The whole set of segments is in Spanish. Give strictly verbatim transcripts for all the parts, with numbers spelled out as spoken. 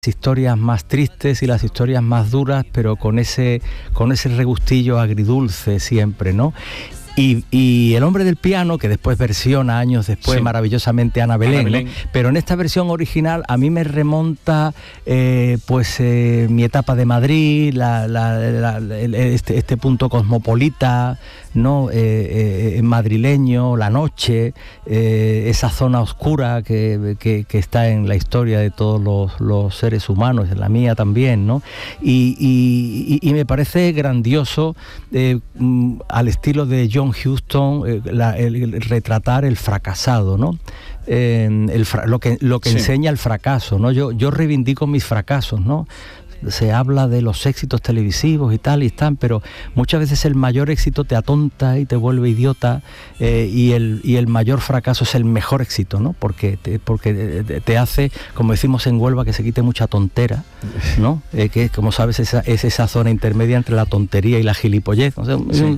historias más tristes y las historias más duras, pero con ese con ese regustillo agridulce siempre, ¿no? Y, y El hombre del piano, que después versiona años después sí. maravillosamente Ana Belén, Ana Belén. ¿no? Pero en esta versión original a mí me remonta eh, pues eh, mi etapa de Madrid, la, la, la, este, este punto cosmopolita, ¿no? Eh, eh, madrileño, la noche, eh, esa zona oscura que, que, que está en la historia de todos los, los seres humanos, en la mía también, ¿no? Y, y, y me parece grandioso eh, al estilo de John Huston, eh, la, el, el retratar el fracasado, ¿no? Eh, el fra- lo que, lo que sí. enseña el fracaso, ¿no? Yo, yo reivindico mis fracasos, ¿no? Se habla de los éxitos televisivos y tal y están, pero muchas veces el mayor éxito te atonta y te vuelve idiota, eh, y el y el mayor fracaso es el mejor éxito, ¿no? Porque te, porque te hace, como decimos en Huelva, que se quite mucha tontera, ¿no? Eh, que como sabes esa, es esa zona intermedia entre la tontería y la gilipollez, o sea, sí.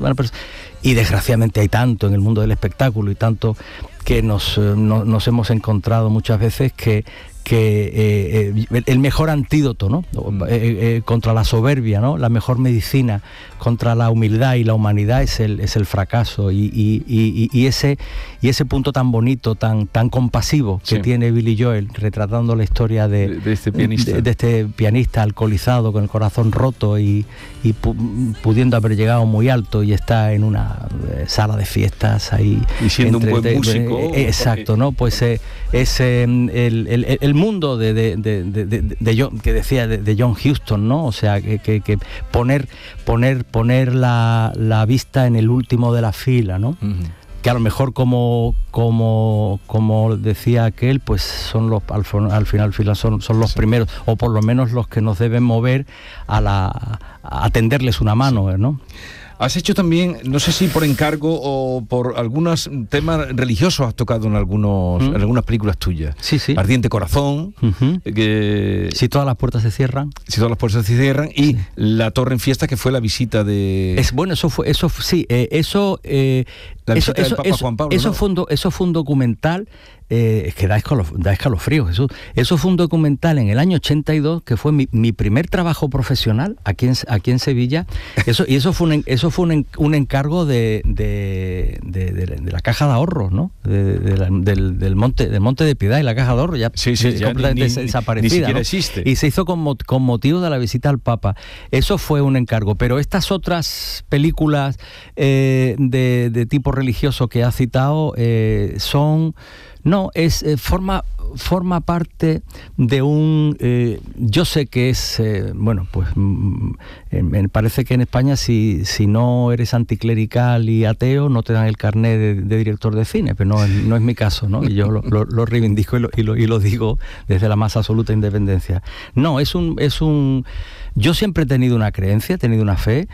Y desgraciadamente hay tanto en el mundo del espectáculo y tanto que nos, no, nos hemos encontrado muchas veces que que eh, eh, el mejor antídoto, ¿no? eh, eh, contra la soberbia, ¿no? La mejor medicina contra la humildad y la humanidad es el es el fracaso y, y, y, y ese y ese punto tan bonito, tan tan compasivo que sí. tiene Billy Joel retratando la historia de, de, de este pianista de, de este pianista alcoholizado con el corazón roto y, y pu- pudiendo haber llegado muy alto y está en una eh, sala de fiestas ahí y siendo entre, un buen de, músico eh, exacto, ¿no? Pues eh, es eh, el, el, el mundo de, de, de, de, de, de John, que decía de, de John Huston, ¿no? O sea, que, que, que poner poner poner la, la vista en el último de la fila, ¿no? Uh-huh. Que a lo mejor como como como decía aquel, pues son los al, al final fila son son los sí. primeros, o por lo menos los que nos deben mover a la a tenderles una mano, sí. ¿no? Has hecho también, no sé si por encargo o por algunos temas religiosos, has tocado en algunos ¿Mm? en algunas películas tuyas. Sí, sí. Ardiente Corazón, uh-huh. que si todas las puertas se cierran. Si todas las puertas se cierran y sí. La Torre en Fiesta, que fue la visita de. Es bueno, eso fue, eso sí, eh, eso. Eh, la visita eso, del eso, Papa eso, Juan Pablo. Eso, ¿no? fue un, eso fue un documental. Eh, es que da, escalof- da escalofríos, Jesús. Eso fue un documental en el año ochenta y dos, que fue mi, mi primer trabajo profesional aquí en, aquí en Sevilla. Eso, y eso fue un, eso fue un, un encargo de, de, de, de, de la Caja de Ahorros, ¿no? De, de la, del, del, monte, del Monte de Piedad y la Caja de Ahorros, ya, sí, sí, ya completamente ni, desaparecida. Ni siquiera ¿no? existe. Y se hizo con, con motivo de la visita al Papa. Eso fue un encargo. Pero estas otras películas eh, de, de tipo religioso que ha citado eh, son... No, es eh, forma forma parte de un... Eh, yo sé que es... Eh, bueno, pues mm, me parece que en España si, si no eres anticlerical y ateo no te dan el carnet de, de director de cine, pero no, no es mi caso, ¿no? Y yo lo, lo, lo reivindico y lo, y, lo, y lo digo desde la más absoluta independencia. No, es un... Es un yo siempre he tenido una creencia, he tenido una fe.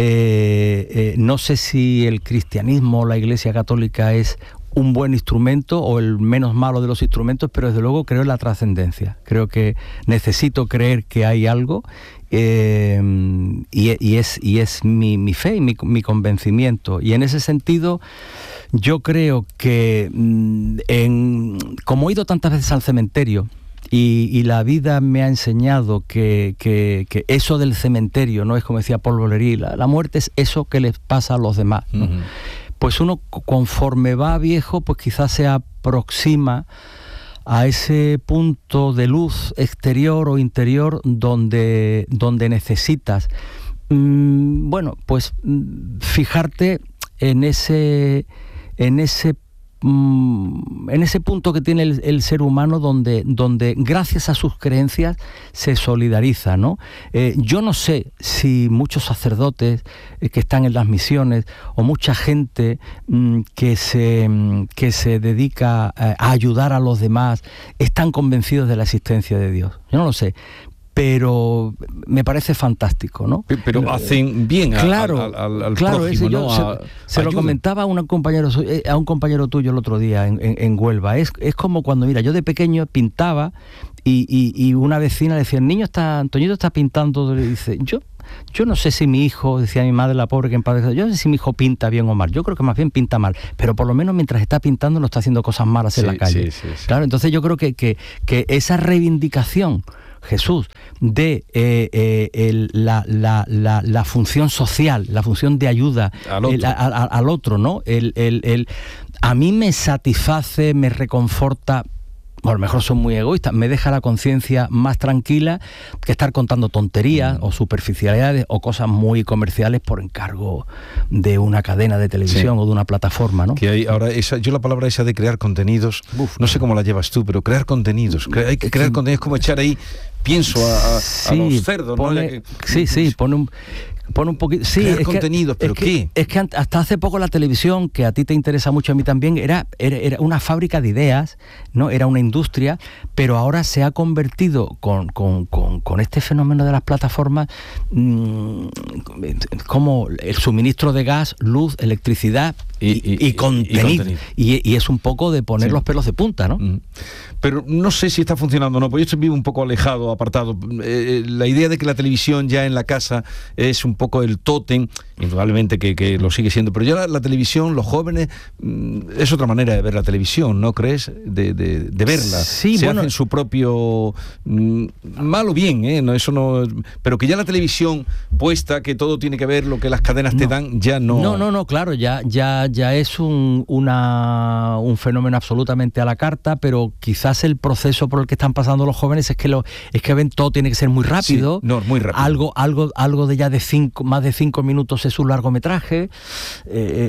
Eh, eh, no sé si el cristianismo o la Iglesia Católica es un buen instrumento o el menos malo de los instrumentos, pero desde luego creo en la trascendencia. Creo que necesito creer que hay algo eh, y, y es, y es mi, mi fe y mi, mi convencimiento. Y en ese sentido yo creo que en, como he ido tantas veces al cementerio, Y, y la vida me ha enseñado que, que, que eso del cementerio no es, como decía Paul Valéry, la, la muerte es eso que les pasa a los demás, ¿no? Uh-huh. Pues uno conforme va viejo, pues quizás se aproxima a ese punto de luz exterior o interior donde, donde necesitas, mmm, bueno, pues fijarte en ese, en ese en ese punto que tiene el, el ser humano donde, donde gracias a sus creencias se solidariza, ¿no? Eh, yo no sé si muchos sacerdotes eh, que están en las misiones o mucha gente mm, que, se, mm, que se dedica a, a ayudar a los demás están convencidos de la existencia de Dios. Yo no lo sé. Pero me parece fantástico, ¿no? Pero hacen bien a, claro, al, al, al claro, prójimo, yo, ¿no? Se, a, se lo comentaba a un compañero a un compañero tuyo el otro día en, en, en Huelva. Es, es como cuando, mira, yo de pequeño pintaba y, y, y una vecina le decía, el niño está, Antoñito está pintando, le dice, yo Yo no sé si mi hijo, decía mi madre, la pobre que en paz descanse, yo no sé si mi hijo pinta bien o mal, yo creo que más bien pinta mal, pero por lo menos mientras está pintando no está haciendo cosas malas sí, en la calle. Sí, sí, sí. Claro, entonces yo creo que, que, que esa reivindicación Jesús, de eh, eh, el, la, la, la, la función social, la función de ayuda al otro, el, a, a, al otro, ¿no? El, el, el, a mí me satisface, me reconforta. O a lo mejor son muy egoístas, me deja la conciencia más tranquila que estar contando tonterías mm. o superficialidades o cosas muy comerciales por encargo de una cadena de televisión, sí, o de una plataforma, ¿no? Que hay ahora esa, yo la palabra esa de crear contenidos, Uf, no sé cómo la llevas tú, pero crear contenidos, cre- hay que crear sí. contenidos, como echar ahí pienso a, a, sí, a los cerdos, pone, ¿no? Que, sí, sí, pone un... Pone un poquito, sí, crear es contenidos, que, pero es que, ¿qué? Es que hasta hace poco la televisión, que a ti te interesa mucho, a mí también, era, era, era una fábrica de ideas, ¿no? Era una industria, pero ahora se ha convertido con, con, con, con este fenómeno de las plataformas mmm, como el suministro de gas, luz, electricidad y, y, y, y contenido. Y, contenido. Y, y es un poco de poner sí. los pelos de punta, ¿no? Mm. Pero no sé si está funcionando o no, porque yo estoy vivo un poco alejado, apartado. Eh, la idea de que la televisión ya en la casa es un poco el tótem, indudablemente que, que lo sigue siendo, pero ya la, la televisión, los jóvenes, mmm, es otra manera de ver la televisión, ¿no crees? De, de, de verla. Sí, se bueno, hacen su propio... Mmm, mal o bien, ¿eh? No, eso no... Pero que ya la televisión puesta, que todo tiene que ver lo que las cadenas no. te dan, ya no... No, no, no, claro, ya, ya, ya es un, una, un fenómeno absolutamente a la carta, pero quizás el proceso por el que están pasando los jóvenes es que lo es que ven todo tiene que ser muy rápido. Sí, no, muy rápido. Algo, algo, algo de ya de cinco, más de cinco minutos es un largometraje. Eh,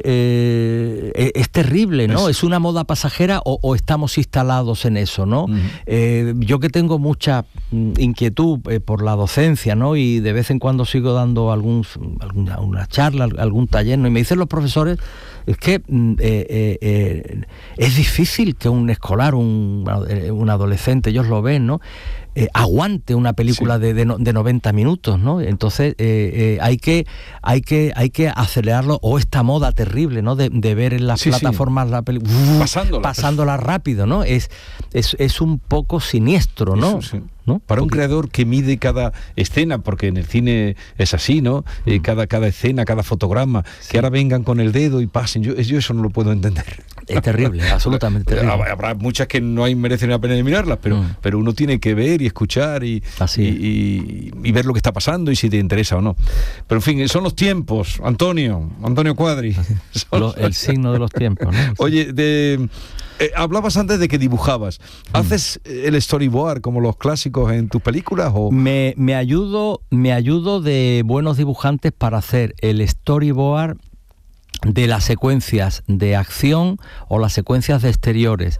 eh, es terrible, ¿no? Es, es una moda pasajera o, o estamos instalados en eso, ¿no? Uh-huh. Eh, yo que tengo mucha inquietud eh, por la docencia, ¿no? Y de vez en cuando sigo dando algún, alguna una charla, algún taller, ¿no? Y me dicen los profesores es que eh, eh, eh, es difícil que un escolar, un, un adolescente, ellos lo ven, ¿no? Eh, aguante una película sí. de, de, de noventa minutos, ¿no? Entonces eh, eh, hay que hay que hay que acelerarlo, o esta moda terrible, ¿no? De, de ver en las sí, plataformas sí. la película pasándola, pasándola rápido, ¿no? Es, es es un poco siniestro, ¿no? Eso, sí. ¿No? Para un creador que mide cada escena, porque en el cine es así, ¿no? Mm. Eh, cada, cada escena, cada fotograma, sí. que ahora vengan con el dedo y pasen, yo, yo eso no lo puedo entender. Es terrible, absolutamente terrible. Habrá muchas que no hay merecen la pena de mirarlas, pero, mm. pero uno tiene que ver y escuchar y, y, y, y ver lo que está pasando y si te interesa o no. Pero en fin, son los tiempos, Antonio, Antonio Cuadri. Lo, el signo de los tiempos, ¿no? Oye, de... Eh, hablabas antes de que dibujabas. ¿Haces el storyboard como los clásicos en tus películas? O? Me, me ayudo, me ayudo de buenos dibujantes para hacer el storyboard de las secuencias de acción o las secuencias de exteriores,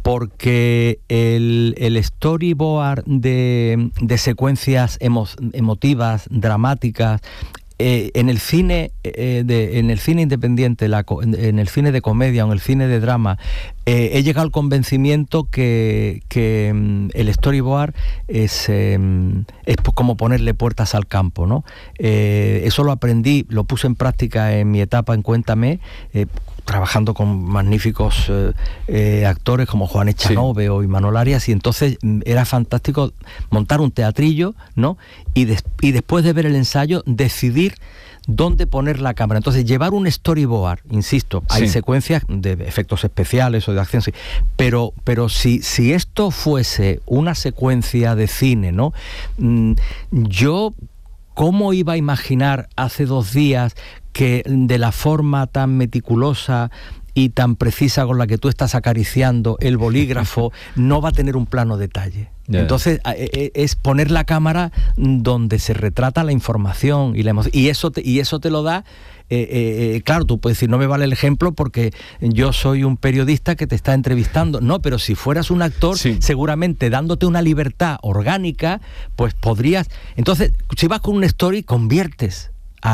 porque el, el storyboard de, de secuencias emo, emotivas, dramáticas, Eh, en el cine eh, de, en el cine independiente, la, en el cine de comedia o en el cine de drama, eh, he llegado al convencimiento que, que um, el storyboard es, eh, es como ponerle puertas al campo, ¿no? Eh, eso lo aprendí, lo puse en práctica en mi etapa en Cuéntame, eh, trabajando con magníficos eh, eh, actores como Juan Echanove sí. o Imanol Arias, y entonces era fantástico montar un teatrillo, ¿no? Y, des, y después de ver el ensayo decidir dónde poner la cámara. Entonces llevar un storyboard, insisto, hay sí. secuencias de efectos especiales o de acción, sí, pero, pero si, si esto fuese una secuencia de cine, ¿no? Mm, yo... ¿Cómo iba a imaginar hace dos días que de la forma tan meticulosa y tan precisa con la que tú estás acariciando el bolígrafo no va a tener un plano detalle? Yeah. Entonces es poner la cámara donde se retrata la información y la emoción, y eso te, y eso te lo da. Eh, eh, claro, tú puedes decir, no me vale el ejemplo porque yo soy un periodista que te está entrevistando. No, pero si fueras un actor, sí. seguramente dándote una libertad orgánica, pues podrías... Entonces, si vas con un story, conviertes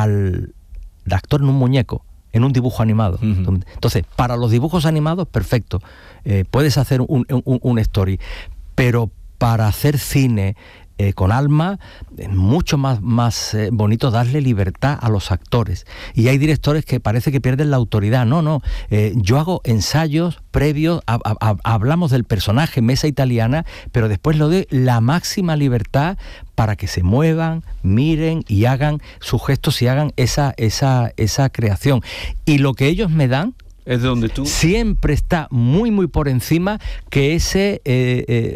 al actor en un muñeco, en un dibujo animado. Uh-huh. Entonces, para los dibujos animados, perfecto. Eh, puedes hacer un, un, un story, pero para hacer cine... Eh, con alma, es mucho más, más eh, bonito darle libertad a los actores. Y hay directores que parece que pierden la autoridad. No, no. Eh, yo hago ensayos previos, a, a, a, hablamos del personaje, Mesa Italiana, pero después le doy la máxima libertad para que se muevan, miren y hagan sus gestos y hagan esa, esa, esa creación. Y lo que ellos me dan es de donde tú siempre está muy, muy por encima que ese... Eh, eh,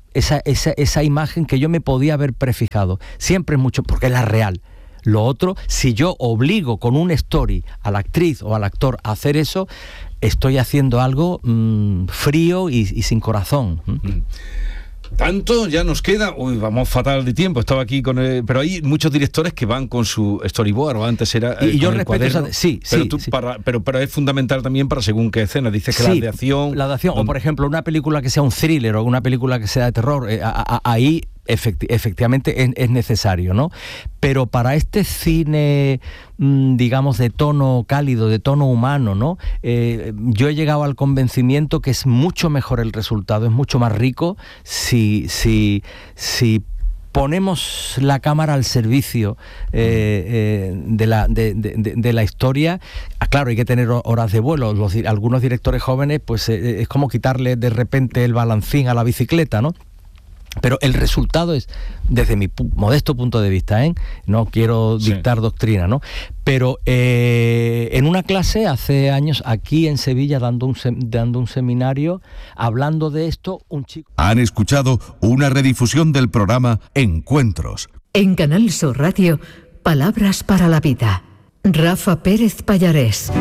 esa, esa, esa imagen que yo me podía haber prefijado. Siempre es mucho, porque es la real. Lo otro, si yo obligo con un story a la actriz o al actor a hacer eso, estoy haciendo algo mmm, frío y, y sin corazón. Mm. Tanto ya nos queda, uy, vamos fatal de tiempo, estaba aquí con el, pero hay muchos directores que van con su storyboard, o antes era eh, y yo con el respeto cuaderno, esa, sí, pero, sí, tú, sí. Para, pero, pero es fundamental también para según qué escena, dices que sí, la de acción... La de acción, donde... o por ejemplo una película que sea un thriller o una película que sea de terror, eh, a, a, ahí efecti- efectivamente es, es necesario, ¿no? Pero para este cine, mmm, digamos, de tono cálido, de tono humano, ¿no? Eh, yo he llegado al convencimiento que es mucho mejor el resultado, es mucho más rico si, si, si ponemos la cámara al servicio eh, eh, de, la, de, de, de la historia. Ah, claro, hay que tener horas de vuelo. Los, algunos directores jóvenes, pues eh, es como quitarle de repente el balancín a la bicicleta, ¿no? Pero el resultado es, desde mi pu- modesto punto de vista, ¿eh? No quiero sí. dictar doctrina, ¿no? Pero eh, en una clase hace años, aquí en Sevilla, dando un, sem- dando un seminario, hablando de esto, un chico... Han escuchado una redifusión del programa Encuentros. En Canal Sur Radio, Palabras para la Vida. Rafa Pérez Pallarés.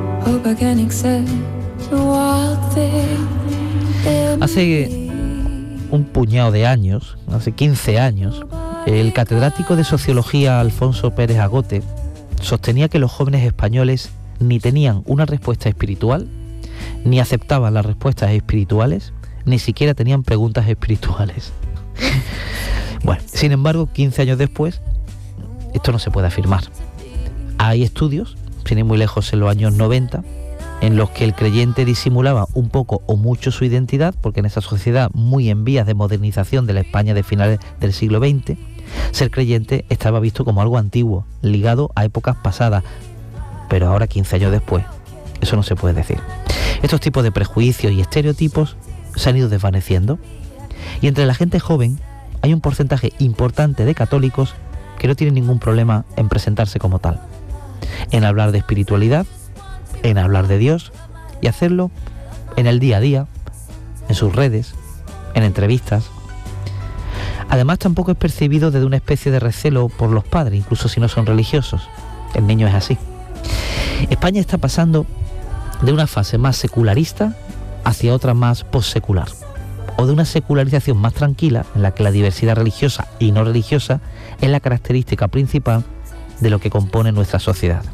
Hace un puñado de años, hace quince años, el catedrático de Sociología Alfonso Pérez Agote sostenía que los jóvenes españoles ni tenían una respuesta espiritual, ni aceptaban las respuestas espirituales, ni siquiera tenían preguntas espirituales. Bueno, sin embargo, quince años después, esto no se puede afirmar. Hay estudios, sin ir muy lejos, en los años noventa, en los que el creyente disimulaba un poco o mucho su identidad, porque en esa sociedad muy en vías de modernización de la España de finales del siglo veinte, ser creyente estaba visto como algo antiguo, ligado a épocas pasadas, pero ahora, quince años después, eso no se puede decir. Estos tipos de prejuicios y estereotipos se han ido desvaneciendo, y entre la gente joven hay un porcentaje importante de católicos que no tienen ningún problema en presentarse como tal, en hablar de espiritualidad, en hablar de Dios, y hacerlo en el día a día, en sus redes, en entrevistas. Además, tampoco es percibido desde una especie de recelo por los padres, incluso si no son religiosos. El niño es así. España está pasando de una fase más secularista hacia otra más postsecular, o de una secularización más tranquila, en la que la diversidad religiosa y no religiosa es la característica principal de lo que compone nuestra sociedad.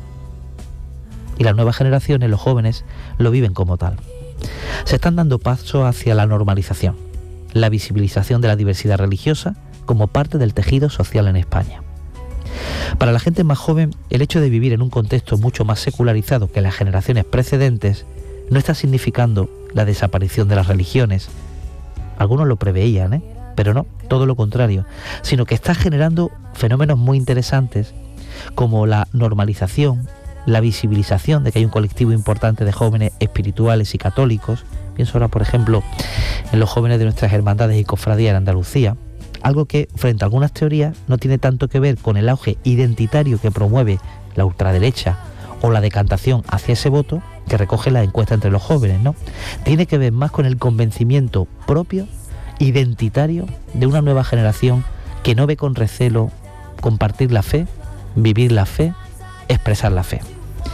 Y las nuevas generaciones, los jóvenes, lo viven como tal. Se están dando pasos hacia la normalización, la visibilización de la diversidad religiosa como parte del tejido social en España. Para la gente más joven, el hecho de vivir en un contexto mucho más secularizado que las generaciones precedentes no está significando la desaparición de las religiones. Algunos lo preveían, ¿eh? Pero no, todo lo contrario, sino que está generando fenómenos muy interesantes como la normalización, la visibilización de que hay un colectivo importante de jóvenes espirituales y católicos. Pienso ahora, por ejemplo, en los jóvenes de nuestras hermandades y cofradías en Andalucía, algo que, frente a algunas teorías, no tiene tanto que ver con el auge identitario que promueve la ultraderecha o la decantación hacia ese voto que recoge la encuesta entre los jóvenes, ¿no? Tiene que ver más con el convencimiento propio, identitario, de una nueva generación que no ve con recelo compartir la fe, vivir la fe, expresar la fe.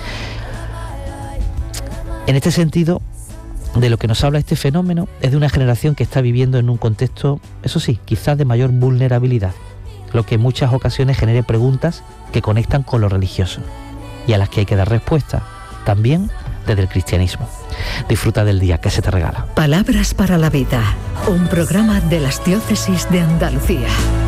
En este sentido, de lo que nos habla este fenómeno es de una generación que está viviendo en un contexto, eso sí, quizás de mayor vulnerabilidad, lo que en muchas ocasiones genere preguntas que conectan con lo religioso y a las que hay que dar respuesta, también desde el cristianismo. Disfruta del día que se te regala. Palabras para la Vida, un programa de las Diócesis de Andalucía.